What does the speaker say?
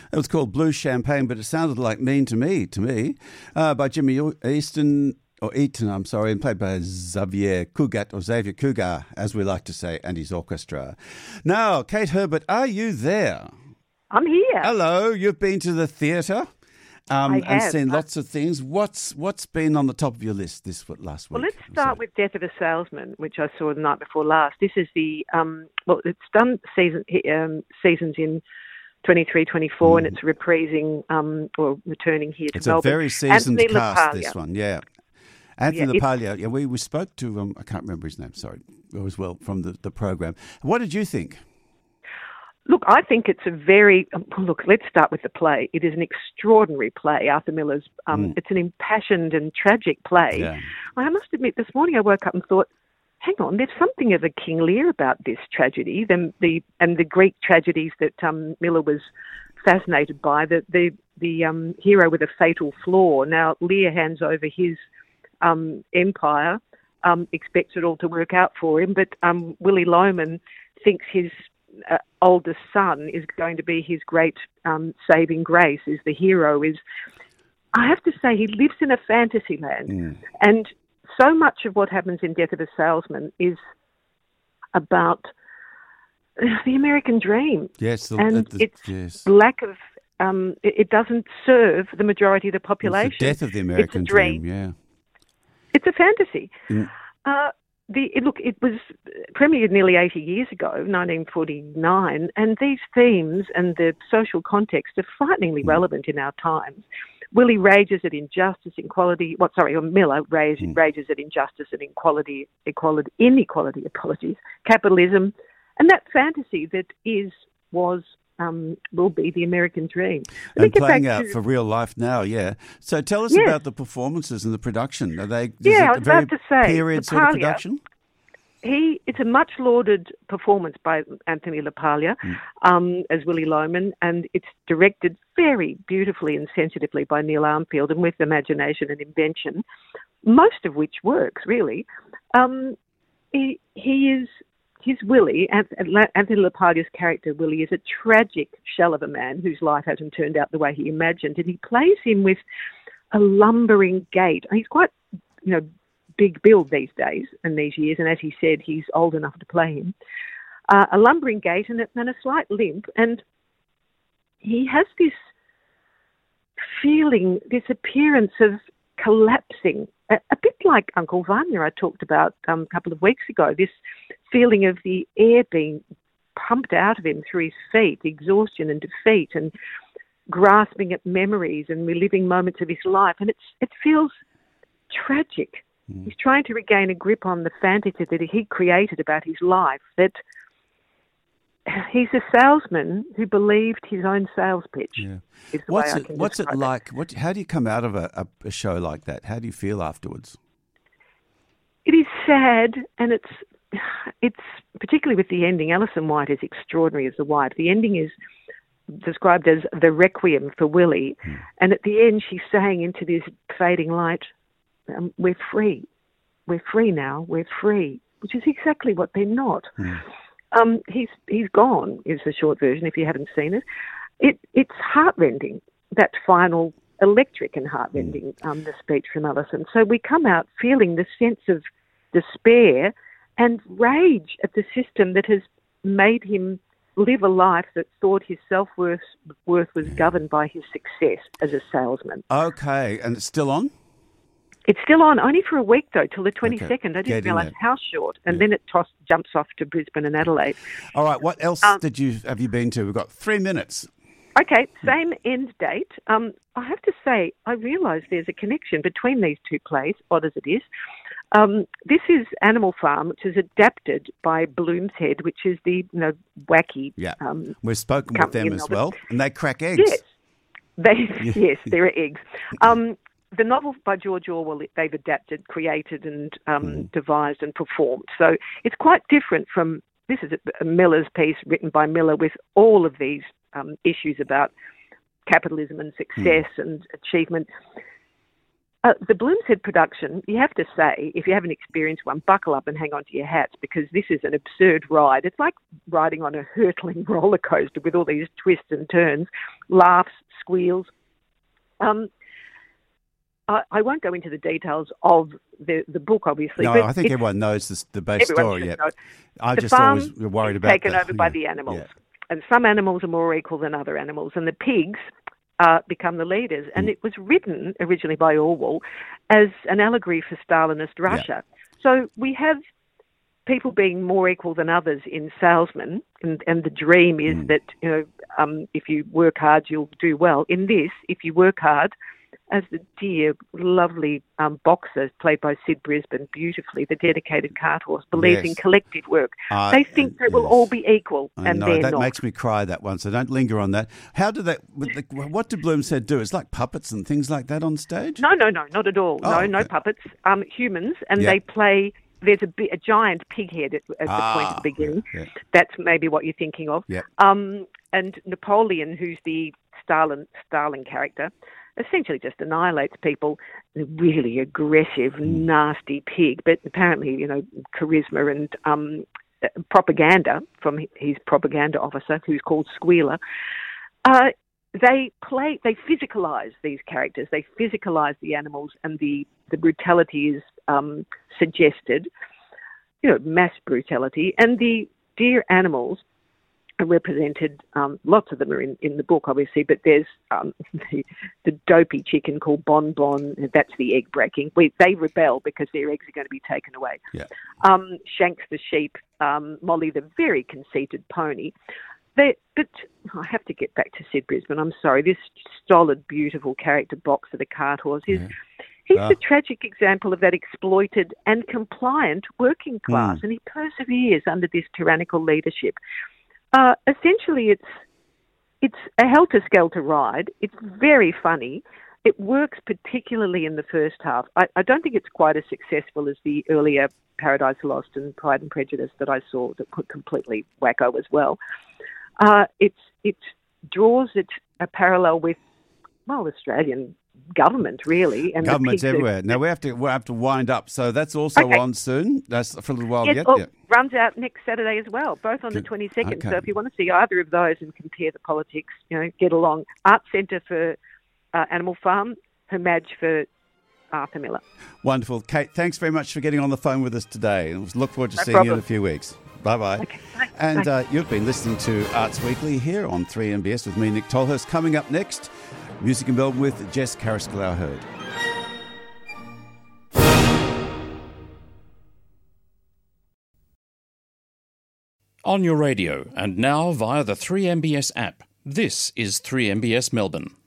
It was called Blue Champagne, but it sounded like Mean to Me, by Jimmy Easton. Or Eaton, I'm sorry, and played by Xavier Cugat, as we like to say, and his orchestra. Now, Kate Herbert, are you there? I'm here. Hello, you've been to the theatre I have. and seen lots of things. What's been on the top of your list last week? Well, let's start with Death of a Salesman, which I saw the night before last. This is the, it's done seasons in 23, 24, and it's reprising or returning here to Melbourne. It's a very seasoned Anthony cast, LaPaglia. this one, yeah. Anthony LaPaglia, yeah, we spoke to, I can't remember his name, sorry, as well, from the program. What did you think? Look, I think it's a very... Look, let's start with the play. It is an extraordinary play, Arthur Miller's. It's an impassioned and tragic play. Yeah. I must admit, this morning I woke up and thought, hang on, there's something of a King Lear about this tragedy, and the Greek tragedies that Miller was fascinated by, the hero with a fatal flaw. Now, Lear hands over his empire, expects it all to work out for him, but Willie Loman thinks his oldest son is going to be his great saving grace, is the hero. I have to say, he lives in a fantasy land, and so much of what happens in Death of a Salesman is about the American dream. Yes, its lack of it doesn't serve the majority of the population. It's the death of the American dream. Yeah. It's a fantasy. It was premiered nearly 80 years ago, 1949, and these themes and the social context are frighteningly relevant in our times. Willie rages at injustice, Miller rages at injustice and inequality, capitalism, and that fantasy that will be the American dream. And playing out for real life now, yeah. So tell us about the performances and the production. Are they? I was about to say, period sort of production? It's a much lauded performance by Anthony LaPaglia as Willie Loman, and it's directed very beautifully and sensitively by Neil Armfield, and with imagination and invention, most of which works really. His Willie, Anthony LaPaglia's character Willie, is a tragic shell of a man whose life hasn't turned out the way he imagined, and he plays him with a lumbering gait. He's quite, big build these days and these years, and as he said, he's old enough to play him. A lumbering gait and a slight limp, and he has this feeling, this appearance of collapsing, a bit like Uncle Vanya I talked about a couple of weeks ago, this feeling of the air being pumped out of him through his feet, exhaustion and defeat, and grasping at memories and reliving moments of his life. And it feels tragic. He's trying to regain a grip on the fantasy that he created about his life, that he's a salesman who believed his own sales pitch. Yeah. What's it like? How do you come out of a show like that? How do you feel afterwards? It is sad, and it's particularly with the ending. Alison White is extraordinary as the wife. The ending is described as the requiem for Willie, and at the end she's saying into this fading light, we're free. We're free now. We're free, which is exactly what they're not. He's gone is the short version if you haven't seen it. It's heartrending, that final electric and heartrending, the speech from Alison. So we come out feeling the sense of despair and rage at the system that has made him live a life that thought his self-worth was governed by his success as a salesman. Okay, and it's still on? It's still on, only for a week, though, till the 22nd. I didn't realise how short. And then it jumps off to Brisbane and Adelaide. All right, what else have you been to? We've got 3 minutes. Okay, same end date. I have to say, I realise there's a connection between these two plays, odd as it is. This is Animal Farm, which is adapted by Bloomshead, which is the wacky we've spoken with them as well, and they crack eggs. Yes, yes, there are eggs. The novel by George Orwell, they've adapted, created and devised and performed. So it's quite different from, this is a Miller's piece written by Miller with all of these issues about capitalism and success and achievement. The Bloomshead production, you have to say, if you haven't experienced one, buckle up and hang on to your hats, because this is an absurd ride. It's like riding on a hurtling roller coaster with all these twists and turns, laughs, squeals. I won't go into the details of the book, obviously. No, but I think everyone knows the base story. Yeah. I just farm always worried is about taken over by the animals, and some animals are more equal than other animals, and the pigs become the leaders. And it was written originally by Orwell as an allegory for Stalinist Russia. So we have people being more equal than others in salesmen, and the dream is that if you work hard, you'll do well. In this, if you work hard, as the dear, lovely boxer played by Sid Brisbane beautifully, the dedicated cart horse, believes in collective work. They think they will all be equal, and they're not. That makes me cry, that one, so don't linger on that. How do that? What did Bloomshead do? It's like puppets and things like that on stage? No, not at all. No puppets. Humans, and they play. There's a giant pig head at the point at the beginning. That's maybe what you're thinking of. And Napoleon, who's the Stalin character, essentially just annihilates people. A really aggressive, nasty pig, but apparently, charisma and propaganda from his propaganda officer, who's called Squealer. They physicalise these characters. They physicalise the animals, and the brutality is suggested, mass brutality. And the dear animals are represented, lots of them are in the book, obviously, but there's the dopey chicken called Bon Bon, that's the egg breaking. They rebel because their eggs are going to be taken away. Shanks the sheep, Molly the very conceited pony. But I have to get back to Sid Brisbane. I'm sorry. This stolid, beautiful character, Boxer the cart horse, he's the tragic example of that exploited and compliant working class, and he perseveres under this tyrannical leadership. Essentially, it's a helter-skelter ride. It's very funny. It works particularly in the first half. I don't think it's quite as successful as the earlier Paradise Lost and Pride and Prejudice that I saw that were completely wacko as well. It draws a parallel with, Australian government, really. And governments everywhere. Now, we have to wind up. So that's also on soon. That's for a little while yet. Runs out next Saturday as well, both on the 22nd. Okay. So if you want to see either of those and compare the politics, get along. Art Centre for Animal Farm, Hermadge for Arthur Miller. Wonderful. Kate, thanks very much for getting on the phone with us today. And look forward to seeing you in a few weeks. Bye-bye. Okay, and you've been listening to Arts Weekly here on 3MBS with me, Nick Tolhurst. Coming up next, Music in Melbourne with Jess Carrascal-Hurd. On your radio and now via the 3MBS app. This is 3MBS Melbourne.